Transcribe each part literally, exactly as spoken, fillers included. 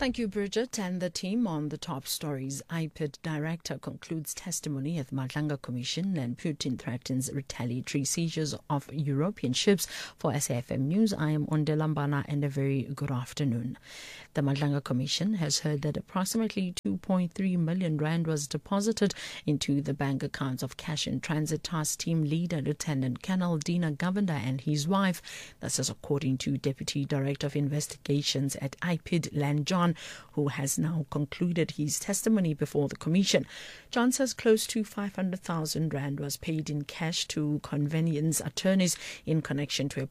Thank you, Bridget, and the team on the top stories. I P I D director concludes testimony at the Madlanga Commission, and Putin threatens retaliatory seizures of European ships. For S A F M News, I am Ondela Mbana, and a very good afternoon. The Madlanga Commission has heard that approximately two point three million rand was deposited into the bank accounts of Cash in Transit Task Team leader Lieutenant Colonel Dina Govender and his wife. This is according to Deputy Director of Investigations at I P I D, Lan John, who has now concluded his testimony before the Commission. John says close to five hundred thousand rand was paid in cash to convenience attorneys in connection to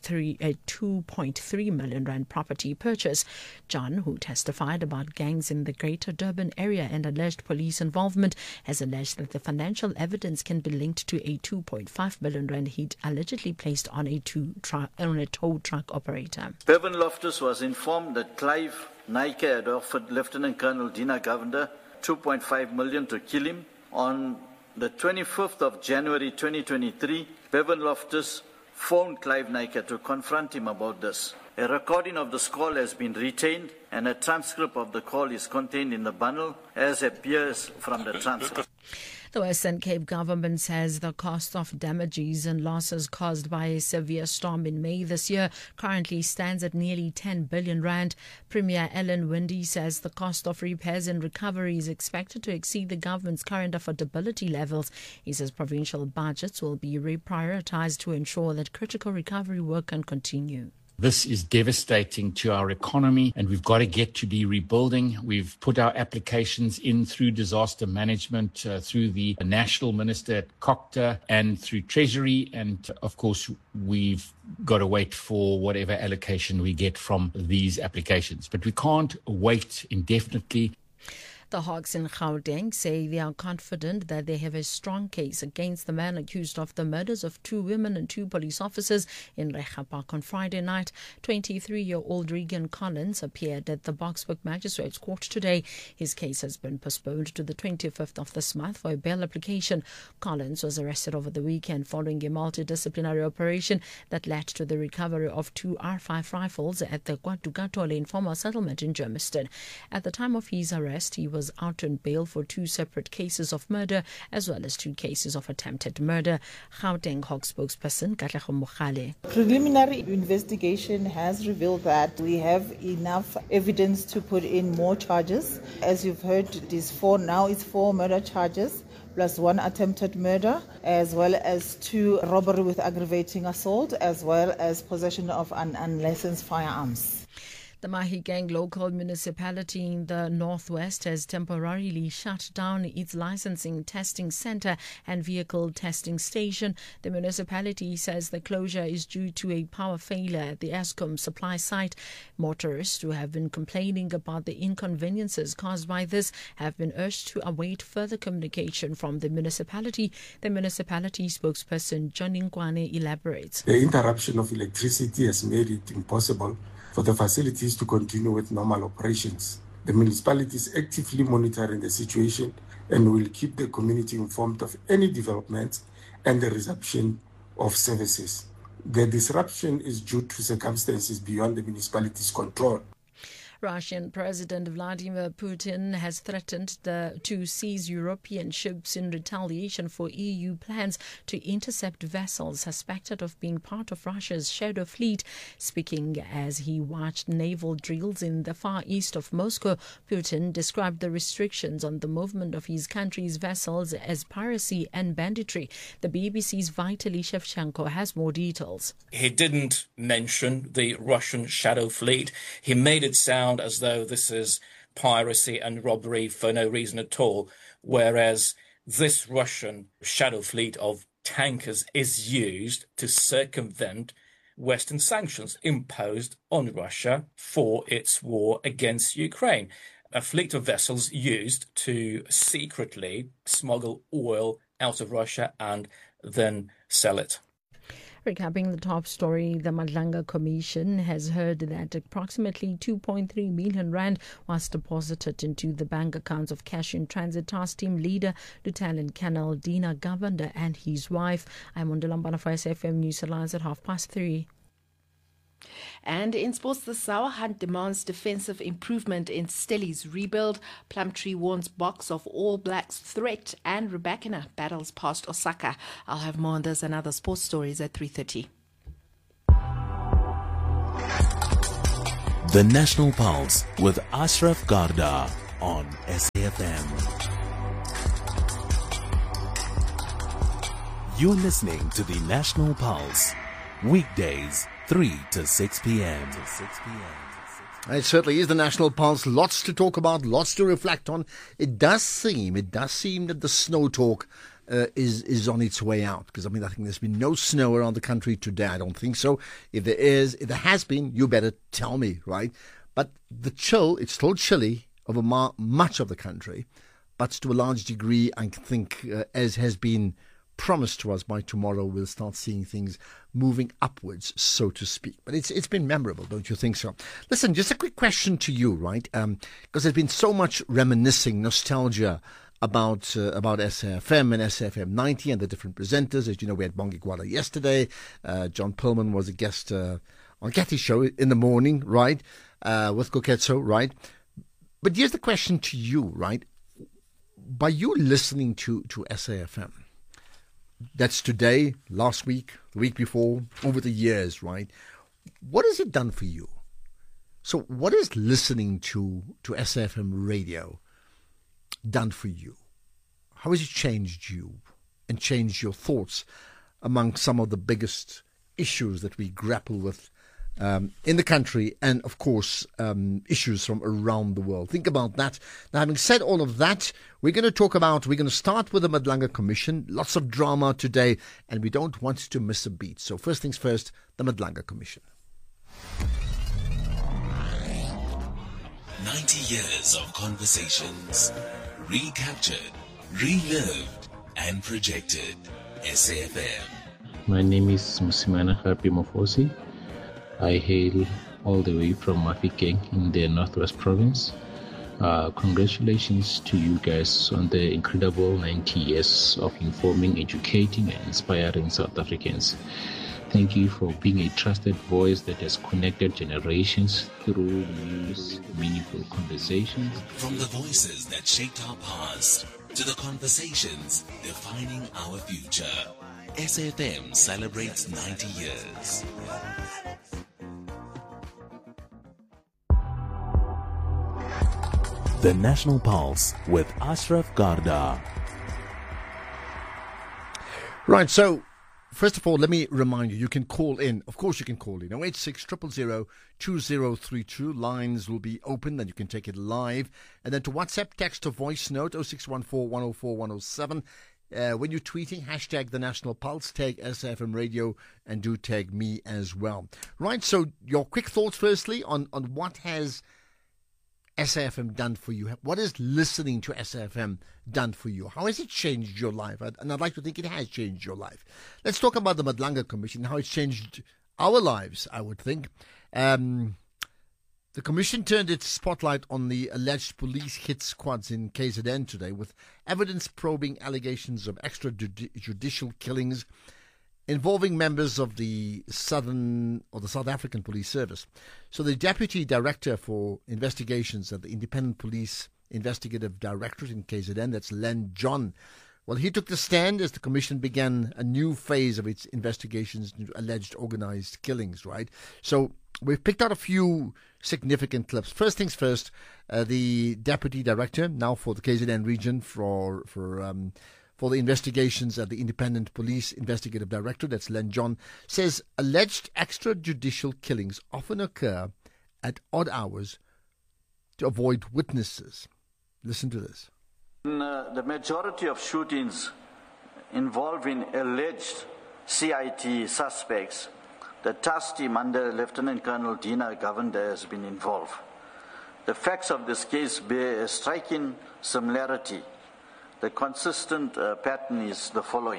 a two point three million rand property purchase. John, who testified about gangs in the Greater Durban area and alleged police involvement, has alleged that the financial evidence can be linked to a two point five million rand he'd allegedly placed on a, two tra- on a tow truck operator. Bevan Loftus was informed that Clive Nike had offered Lieutenant Colonel Dina Govender two point five million rand to kill him. On the twenty-fifth of January twenty twenty-three, Bevan Loftus phoned Clive Nike to confront him about this. A recording of this call has been retained, and a transcript of the call is contained in the bundle, as appears from the transcript. The Western Cape government says the cost of damages and losses caused by a severe storm in May this year currently stands at nearly ten billion rand. Premier Ellen Winde says the cost of repairs and recovery is expected to exceed the government's current affordability levels. He says provincial budgets will be reprioritised to ensure that critical recovery work can continue. This is devastating to our economy, and we've got to get to be rebuilding. We've put our applications in through disaster management, uh, through the national minister at COCTA, and through Treasury. And of course, we've got to wait for whatever allocation we get from these applications. But we can't wait indefinitely. The Hawks in Gauteng say they are confident that they have a strong case against the man accused of the murders of two women and two police officers in Recha Park on Friday night. twenty-three-year-old Regan Collins appeared at the Boksburg Magistrates Court today. His case has been postponed to the twenty-fifth of this month for a bail application. Collins was arrested over the weekend following a multidisciplinary operation that led to the recovery of two R five rifles at the KwaDugatole informal settlement in Germiston. At the time of his arrest, he was was out on bail for two separate cases of murder as well as two cases of attempted murder. Gauteng Hawk spokesperson Katlego Mogale. Preliminary investigation has revealed that we have enough evidence to put in more charges. As you've heard, it is four now, it's four murder charges plus one attempted murder, as well as two robbery with aggravating assault, as well as possession of an unlicensed firearms. The Mahigang local municipality in the northwest has temporarily shut down its licensing testing centre and vehicle testing station. The municipality says the closure is due to a power failure at the Eskom supply site. Motorists who have been complaining about the inconveniences caused by this have been urged to await further communication from the municipality. The municipality spokesperson John Nkwane elaborates. The interruption of electricity has made it impossible for the facilities to continue with normal operations. The municipality is actively monitoring the situation and will keep the community informed of any developments and the resumption of services. The disruption is due to circumstances beyond the municipality's control. Russian President Vladimir Putin has threatened the, to seize European ships in retaliation for E U plans to intercept vessels suspected of being part of Russia's shadow fleet. Speaking as he watched naval drills in the far east of Moscow, Putin described the restrictions on the movement of his country's vessels as piracy and banditry. The B B C's Vitaly Shevchenko has more details. He didn't mention the Russian shadow fleet. He made it sound as though this is piracy and robbery for no reason at all, whereas this Russian shadow fleet of tankers is used to circumvent Western sanctions imposed on Russia for its war against Ukraine. A fleet of vessels used to secretly smuggle oil out of Russia and then sell it. Recapping the top story, the Madlanga Commission has heard that approximately two point three million rand was deposited into the bank accounts of Cash in Transit Task Team leader Lieutenant Colonel Dina Govender and his wife. I'm Ondela Mbana for S A F M News Alliance at half past three. And in sports, the Sour Hunt demands defensive improvement in Stelli's rebuild. Plumtree warns Boks of All Blacks threat, and Rybakina battles past Osaka. I'll have more on this and other sports stories at three thirty. The National Pulse with Ashraf Garda on S A F M. You're listening to the National Pulse, weekdays three to six p.m. to six p.m. It certainly is the National Pulse. Lots to talk about, lots to reflect on. It does seem, it does seem that the snow talk uh, is is on its way out. Because I mean, I think there's been no snow around the country today. I don't think so. If there is, if there has been, you better tell me, right? But the chill, it's still chilly over ma- much of the country, but to a large degree, I think, uh, as has been promised to us, by tomorrow we'll start seeing things moving upwards, so to speak. But it's it's been memorable, don't you think so? Listen, just a quick question to you, right? Um, because there's been so much reminiscing, nostalgia about uh, about S A F M and S A F M ninety and the different presenters. As you know, we had Bongi Gwala yesterday. Uh, John Perlman was a guest uh, on Kathy's show in the morning, right? Uh, with Koketso, right? But here's the question to you, right? By you listening to, to S A F M, that's today, last week, the week before, over the years, right? What has it done for you? So what is listening to, to S A F M radio done for you? How has it changed you and changed your thoughts among some of the biggest issues that we grapple with Um, in the country, and of course um, issues from around the world? Think about that. Now, having said all of that, we're going to talk about, we're going to start with the Madlanga Commission. Lots of drama today, and we don't want to miss a beat. So first things first, the Madlanga Commission. ninety years of conversations, recaptured, relived, and projected. S A F M. My name is Musimana Happy Mofosi. I hail all the way from Mafikeng in the Northwest Province. Uh, congratulations to you guys on the incredible ninety years of informing, educating, and inspiring South Africans. Thank you for being a trusted voice that has connected generations through news, meaningful conversations. From the voices that shaped our past to the conversations defining our future, S A F M celebrates ninety years. The National Pulse with Ashraf Garda. Right, so first of all, let me remind you, you can call in. Of course, you can call in. oh eight six, zero zero zero, two zero three two. Lines will be open, and you can take it live. And then to WhatsApp, text or voice note, oh six one four, one oh four, one oh seven. Uh, when you're tweeting, hashtag the National Pulse, tag S A F M Radio, and do tag me as well. Right, so your quick thoughts firstly on, on what has S A F M done for you? What has listening to S A F M done for you? How has it changed your life? And I'd like to think it has changed your life. Let's talk about the Madlanga Commission, how it's changed our lives, I would think. Um, the Commission turned its spotlight on the alleged police hit squads in K Z N today, with evidence probing allegations of extrajudicial killings involving members of the Southern or the South African Police Service. So the Deputy Director for Investigations at the Independent Police Investigative Directorate in K Z N, that's Len John, well, he took the stand as the Commission began a new phase of its investigations into alleged organized killings, right? So we've picked out a few significant clips. First things first, uh, the Deputy Director, now for the K Z N region, for for um, for the investigations at the Independent Police Investigative Directorate, that's Len John, says alleged extrajudicial killings often occur at odd hours to avoid witnesses. Listen to this. In, uh, the majority of shootings involving alleged C I T suspects, the task team under Lieutenant Colonel Dina Govender has been involved. The facts of this case bear a striking similarity. The consistent uh, pattern is the following.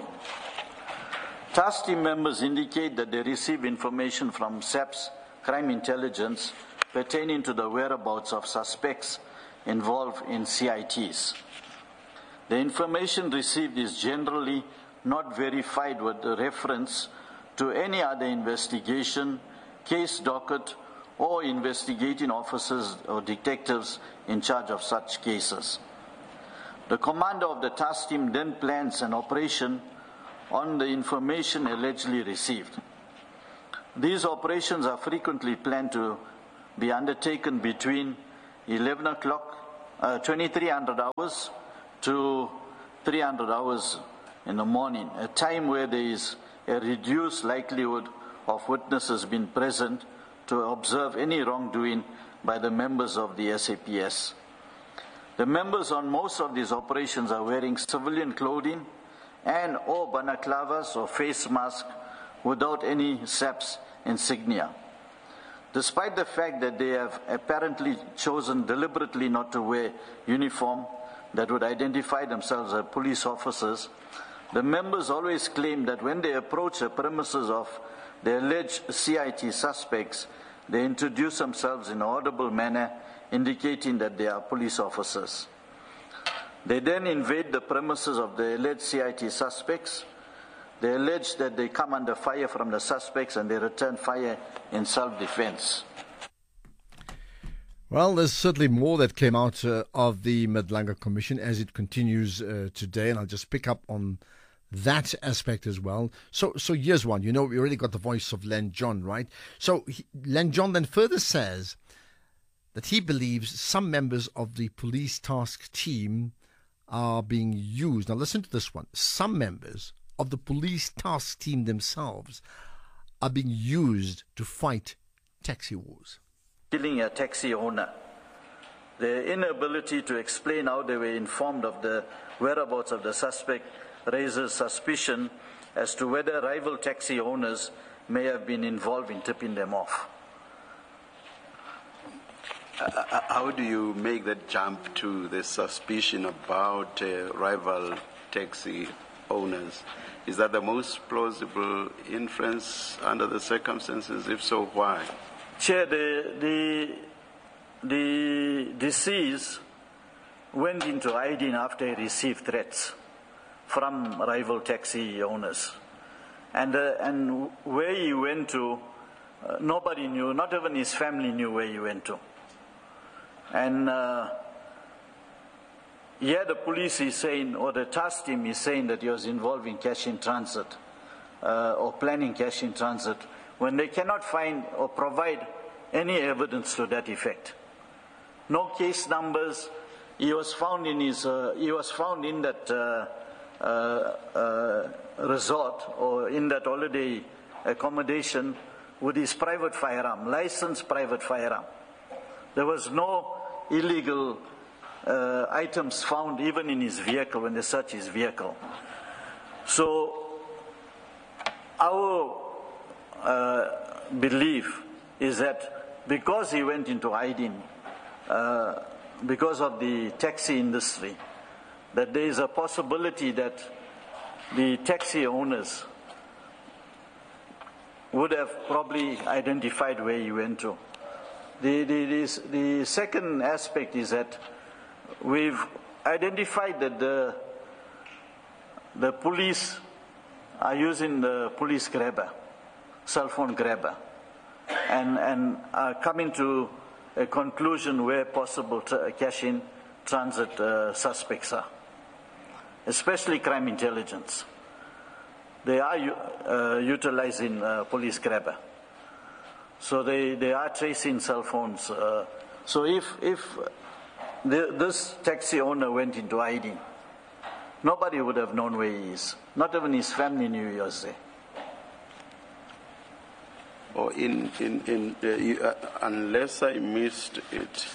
Task team members indicate that they receive information from S A P's crime intelligence pertaining to the whereabouts of suspects involved in C I Ts. The information received is generally not verified with reference to any other investigation case docket, or investigating officers or detectives in charge of such cases. The commander of the task team then plans an operation on the information allegedly received. These operations are frequently planned to be undertaken between eleven o'clock, uh, twenty-three hundred hours to three hundred hours in the morning, a time where there is a reduced likelihood of witnesses being present to observe any wrongdoing by the members of the S A P S. The members on most of these operations are wearing civilian clothing and or balaclavas or face masks without any S A P S insignia. Despite the fact that they have apparently chosen deliberately not to wear uniform that would identify themselves as police officers, the members always claim that when they approach the premises of the alleged C I T suspects, they introduce themselves in an audible manner, indicating that they are police officers. They then invade the premises of the alleged C I T suspects. They allege that they come under fire from the suspects and they return fire in self-defense. Well, there's certainly more that came out uh, of the Madlanga Commission as it continues uh, today, and I'll just pick up on that aspect as well. So so here's one. You know, we already got the voice of Len John, right? So he, Len John then further says that he believes some members of the police task team are being used. Now listen to this one. Some members of the police task team themselves are being used to fight taxi wars. Killing a taxi owner. Their inability to explain how they were informed of the whereabouts of the suspect raises suspicion as to whether rival taxi owners may have been involved in tipping them off. Uh, how do you make that jump to the suspicion about uh, rival taxi owners? Is that the most plausible inference under the circumstances? If so, why? Chair, the, the, the deceased went into hiding after he received threats from rival taxi owners. And, uh, and where he went to, uh, nobody knew, not even his family knew where he went to. And uh, here the police is saying, or the task team is saying that he was involved in cash in transit uh, or planning cash in transit, when they cannot find or provide any evidence to that effect. No case numbers. He was found in his. Uh, he was found in that uh, uh, uh, resort or in that holiday accommodation with his private firearm, licensed private firearm. There was no illegal uh, items found even in his vehicle when they searched his vehicle. So our uh, belief is that because he went into hiding, uh, because of the taxi industry, that there is a possibility that the taxi owners would have probably identified where he went to. The, the, the, the second aspect is that we've identified that the, the police are using the police grabber, cell phone grabber, and, and are coming to a conclusion where possible to cash in transit uh, suspects are, especially crime intelligence. They are uh, utilizing uh, police grabber. So they, they are tracing cell phones. Uh, so if, if the, this taxi owner went into hiding, nobody would have known where he is. Not even his family knew he was there. Or in, in, in uh, you, uh, unless I missed it.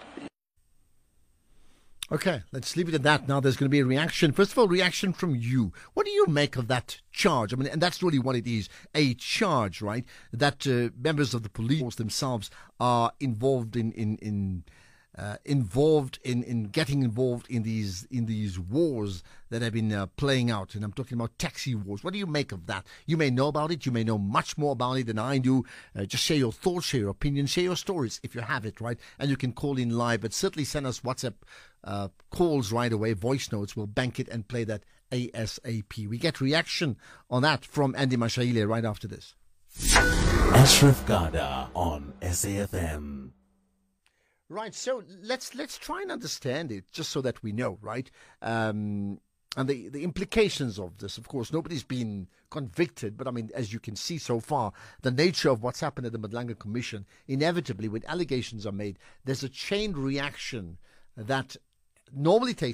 Okay, let's leave it at that. Now there's going to be a reaction. First of all, reaction from you. What do you make of that charge? I mean, and that's really what it is, a charge, right? That uh, members of the police themselves are involved in in in uh, involved in, in getting involved in these in these wars that have been uh, playing out. And I'm talking about taxi wars. What do you make of that? You may know about it. You may know much more about it than I do. Uh, just share your thoughts, share your opinions, share your stories if you have it, right? And you can call in live, but certainly send us WhatsApp uh, calls right away, voice notes. We'll bank it and play that ASAP. We get reaction on that from Andy Mashaile right after this. Ashraf Garda on S A F M. Right, so let's let's try and understand it, just so that we know, right? Um, and the, the implications of this. Of course, nobody's been convicted, but I mean, as you can see so far, the nature of what's happened at the Madlanga Commission, inevitably, when allegations are made, there's a chain reaction that normally takes